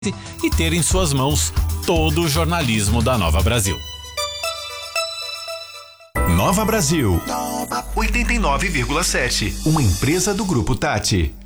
e ter em suas mãos todo o jornalismo da Nova Brasil. Nova Brasil 89,7, uma empresa do Grupo Tati.